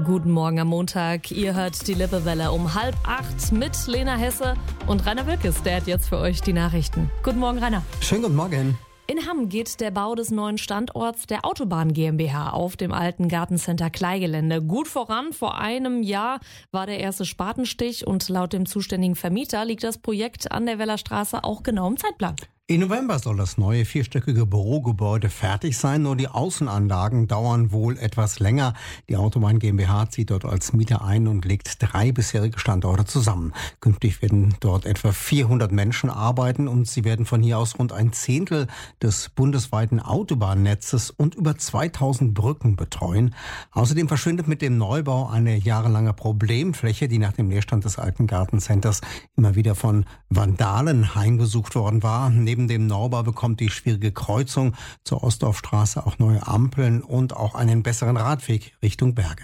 Guten Morgen am Montag. Ihr hört die Lippewelle um 7:30 mit Lena Hesse und Rainer Wilkes. Der hat jetzt für euch die Nachrichten. Guten Morgen, Rainer. Schönen guten Morgen. In Hamm geht der Bau des neuen Standorts der Autobahn GmbH auf dem alten Gartencenter Kleygelände gut voran. Vor einem Jahr war der erste Spatenstich und laut dem zuständigen Vermieter liegt das Projekt an der Wellerstraße auch genau im Zeitplan. Im November soll das neue 4-stöckige Bürogebäude fertig sein, nur die Außenanlagen dauern wohl etwas länger. Die Autobahn GmbH zieht dort als Mieter ein und legt 3 bisherige Standorte zusammen. Künftig werden dort etwa 400 Menschen arbeiten und sie werden von hier aus rund ein Zehntel des bundesweiten Autobahnnetzes und über 2000 Brücken betreuen. Außerdem verschwindet mit dem Neubau eine jahrelange Problemfläche, die nach dem Leerstand des alten Gartencenters immer wieder von Vandalen heimgesucht worden war. Neben dem Neubau bekommt die schwierige Kreuzung zur Ostdorfstraße auch neue Ampeln und auch einen besseren Radweg Richtung Berge.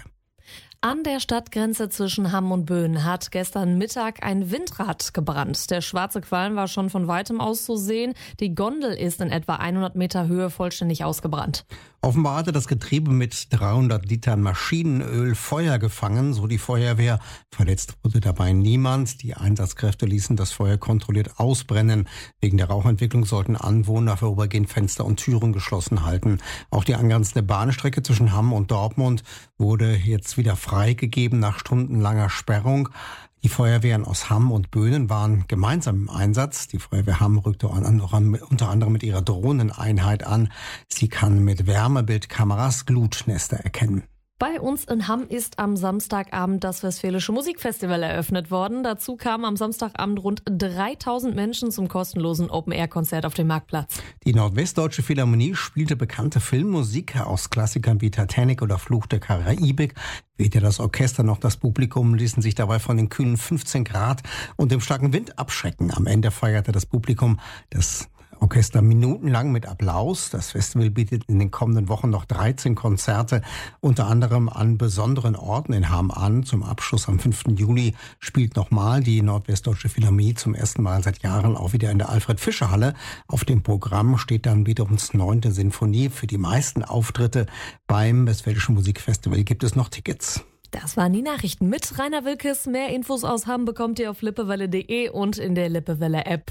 An der Stadtgrenze zwischen Hamm und Böen hat gestern Mittag ein Windrad gebrannt. Der schwarze Qualm war schon von weitem aus zu sehen. Die Gondel ist in etwa 100 Meter Höhe vollständig ausgebrannt. Offenbar hatte das Getriebe mit 300 Litern Maschinenöl Feuer gefangen, so die Feuerwehr. Verletzt wurde dabei niemand. Die Einsatzkräfte ließen das Feuer kontrolliert ausbrennen. Wegen der Rauchentwicklung sollten Anwohner vorübergehend Fenster und Türen geschlossen halten. Auch die angrenzende Bahnstrecke zwischen Hamm und Dortmund wurde jetzt wieder freigegeben nach stundenlanger Sperrung. Die Feuerwehren aus Hamm und Böhnen waren gemeinsam im Einsatz. Die Feuerwehr Hamm rückte unter anderem mit ihrer Drohneneinheit an. Sie kann mit Wärmebildkameras Glutnester erkennen. Bei uns in Hamm ist am Samstagabend das Westfälische Musikfestival eröffnet worden. Dazu kamen am Samstagabend rund 3000 Menschen zum kostenlosen Open-Air-Konzert auf dem Marktplatz. Die Nordwestdeutsche Philharmonie spielte bekannte Filmmusik aus Klassikern wie Titanic oder Fluch der Karibik. Weder das Orchester noch das Publikum ließen sich dabei von den kühlen 15 Grad und dem starken Wind abschrecken. Am Ende feierte das Publikum das Orchester minutenlang mit Applaus. Das Festival bietet in den kommenden Wochen noch 13 Konzerte, unter anderem an besonderen Orten in Hamm an. Zum Abschluss am 5. Juli spielt nochmal die Nordwestdeutsche Philharmonie zum ersten Mal seit Jahren auch wieder in der Alfred-Fischer-Halle. Auf dem Programm steht dann wiederum die 9. Sinfonie. Für die meisten Auftritte beim Westfälischen Musikfestival gibt es noch Tickets. Das waren die Nachrichten mit Rainer Wilkes. Mehr Infos aus Hamm bekommt ihr auf lippewelle.de und in der Lippewelle-App.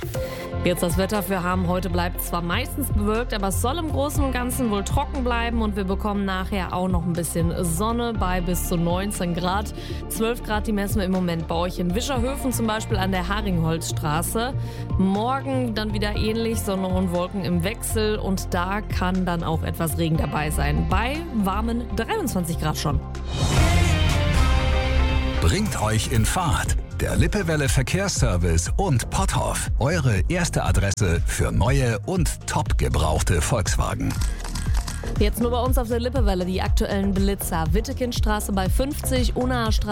Jetzt das Wetter für Hamm. Heute bleibt zwar meistens bewölkt, aber es soll im Großen und Ganzen wohl trocken bleiben und wir bekommen nachher auch noch ein bisschen Sonne bei bis zu 19 Grad. 12 Grad, die messen wir im Moment bei euch in Wischerhöfen, zum Beispiel an der Haringholzstraße. Morgen dann wieder ähnlich, Sonne und Wolken im Wechsel und da kann dann auch etwas Regen dabei sein. Bei warmen 23 Grad schon. Bringt euch in Fahrt. Der Lippewelle Verkehrsservice und Potthoff. Eure erste Adresse für neue und top gebrauchte Volkswagen. Jetzt nur bei uns auf der Lippewelle die aktuellen Blitzer. Wittekindstraße bei 50, Unnaer Straße